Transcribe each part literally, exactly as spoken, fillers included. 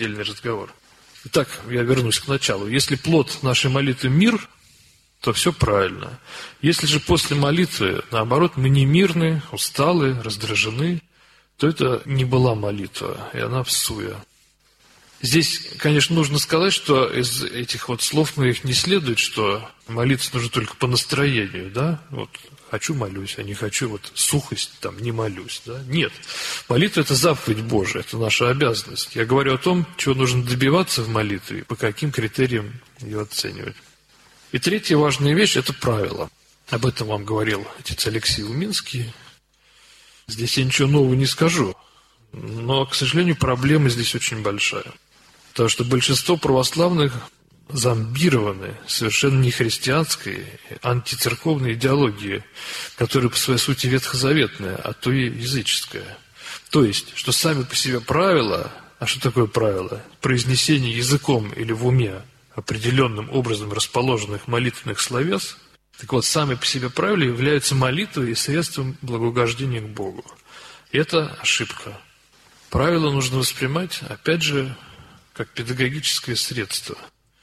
отдельный разговор. Итак, я вернусь к началу. Если плод нашей молитвы – мир, то все правильно. Если же после молитвы, наоборот, мы не мирны, усталы, раздражены, то это не была молитва, и она всуя. Здесь, конечно, нужно сказать, что из этих вот слов моих не следует, что молиться нужно только по настроению, да? Вот хочу – молюсь, а не хочу – вот сухость, там, не молюсь, да? Нет. Молитва – это заповедь Божия, это наша обязанность. Я говорю о том, чего нужно добиваться в молитве, и по каким критериям ее оценивать. И третья важная вещь – это правило. Об этом вам говорил отец Алексей Уминский. Здесь я ничего нового не скажу, но, к сожалению, проблема здесь очень большая. Потому что большинство православных зомбированы совершенно нехристианской, антицерковной идеологией, которая по своей сути ветхозаветная, а то и языческая. То есть, что сами по себе правила, а что такое правило? Произнесение языком или в уме определенным образом расположенных молитвенных словес, так вот, сами по себе правила являются молитвой и средством благоугождения к Богу. И это ошибка. Правила нужно воспринимать, опять же, как педагогическое средство.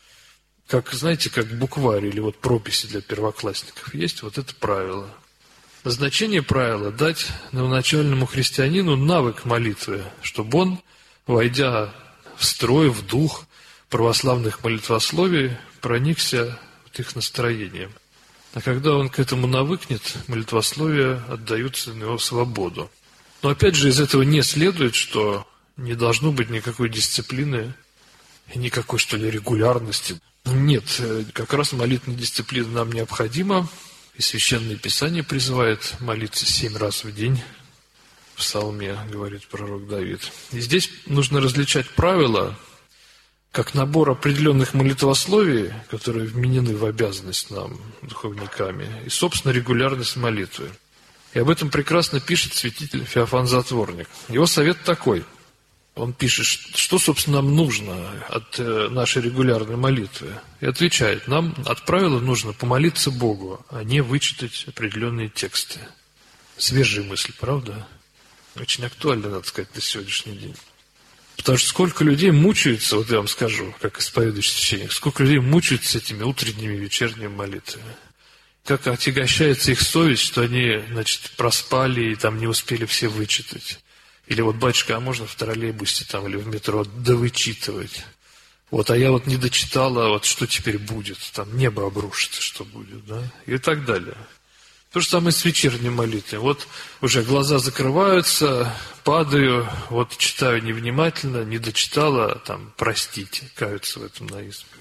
Как, знаете, как букварь или вот прописи для первоклассников есть, вот это правило. Назначение правила – дать новоначальному христианину навык молитвы, чтобы он, войдя в строй, в дух православных молитвословий, проникся вот их настроением. А когда он к этому навыкнет, молитвословия отдаются на его свободу. Но опять же из этого не следует, что не должно быть никакой дисциплины и никакой, что ли, регулярности. Нет, как раз молитвенная дисциплина нам необходима, и Священное Писание призывает молиться семь раз в день. В Псалме говорит пророк Давид. И здесь нужно различать правила, как набор определенных молитвословий, которые вменены в обязанность нам, духовниками, и, собственно, регулярность молитвы. И об этом прекрасно пишет святитель Феофан Затворник. Его совет такой. Он пишет, что, собственно, нам нужно от нашей регулярной молитвы. И отвечает, нам от правила нужно помолиться Богу, а не вычитать определенные тексты. Свежая мысль, правда? Очень актуальна, надо сказать, на сегодняшний день. Потому что сколько людей мучаются, вот я вам скажу, как исповедующий священник, сколько людей мучаются этими утренними и вечерними молитвами. Как отягощается их совесть, что они, значит, проспали и там не успели все вычитать. Или вот, батюшка, а можно в троллейбусе там или в метро довычитывать? Вот, а я вот не дочитала, вот что теперь будет? Там небо обрушится, что будет, да? И так далее. То же самое с вечерней молитвой. Вот уже глаза закрываются, падаю, вот читаю невнимательно, не дочитала, там, простите, каются в этом на исповеди.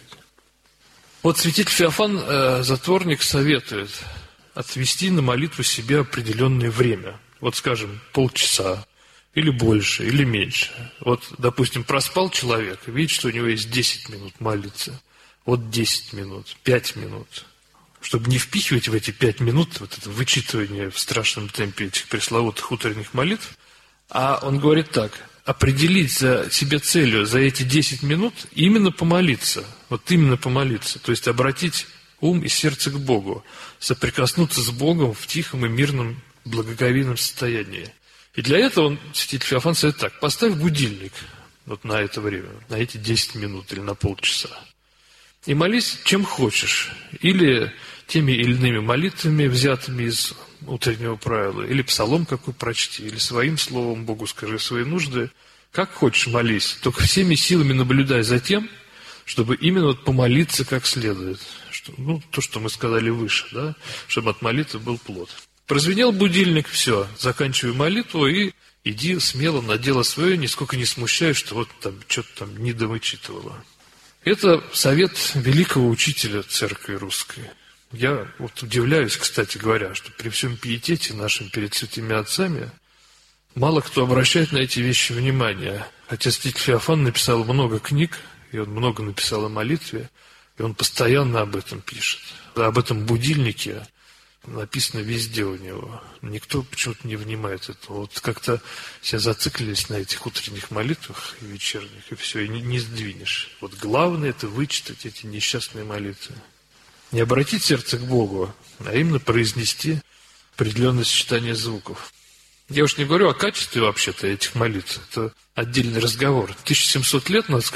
Вот святитель Феофан, э, Затворник, советует отвести на молитву себе определенное время. Вот, скажем, полчаса, или больше, или меньше. Вот, допустим, проспал человек, видит, что у него есть десять минут молиться. Вот десять минут, пять минут. Чтобы не впихивать в эти пять минут вот это вычитывание в страшном темпе этих пресловутых утренних молитв, а он говорит так, определить за себе целью за эти десять минут именно помолиться. Вот именно помолиться. То есть обратить ум и сердце к Богу. Соприкоснуться с Богом в тихом и мирном благоговейном состоянии. И для этого он, святитель Феофан, советует так, поставь будильник вот на это время, на эти десять минут или на полчаса. И молись чем хочешь. Или теми или иными молитвами, взятыми из утреннего правила, или псалом какой прочти, или своим словом Богу скажи свои нужды. Как хочешь молись, только всеми силами наблюдай за тем, чтобы именно вот помолиться как следует. Что, ну, то, что мы сказали выше, да, чтобы от молитвы был плод. Прозвенел будильник, все, заканчивай молитву и иди смело на дело свое, нисколько не смущаясь, что вот там что-то там не довычитывала. Это совет великого учителя церкви русской. Я вот удивляюсь, кстати говоря, что при всем пиетете нашим перед святыми отцами мало кто обращает на эти вещи внимание. Хотя святитель Феофан написал много книг, и он много написал о молитве, и он постоянно об этом пишет. Об этом будильнике написано везде у него. Никто почему-то не внимает этого. Вот как-то все зациклились на этих утренних молитвах и вечерних, и все, и не, не сдвинешь. Вот главное – это вычитать эти несчастные молитвы. Не обратить сердце к Богу, а именно произнести определенное сочетание звуков. Я уж не говорю о качестве вообще-то этих молитв. Это отдельный разговор. тысяча семьсот лет, надо сказать,